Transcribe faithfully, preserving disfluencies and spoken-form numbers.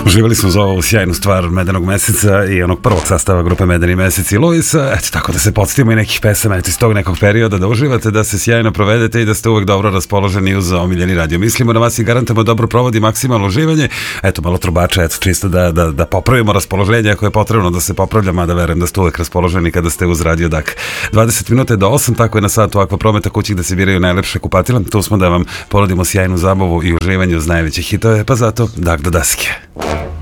Uživali smo za ovu sjajnu stvar Medenog meseca i onog prvog sastava grupe Medeni mesec i Luisa. Eto, tako da se podsjetimo i nekih pesama eto, iz tog nekog perioda, da uživate, da se sjajno provedete i da ste uvek dobro raspoloženi uz omiljeni radio. Mislimo na vas i garantamo dobro provodi maksimalno uživanje. Eto, malo trubača, eto, čisto da, da, da popravimo raspoloženje ako je potrebno da se popravlja, mada verujem da ste uvek raspoloženi kada ste uz radio Dak. dvadeset minuta do osam, tako je na satu Akvaprometa kući da se biraju najlepše kupatila. Tu smo da vam ponudimo sjajnu zabavu i uživanje uz najveće hitove, pa zato Dak do daske.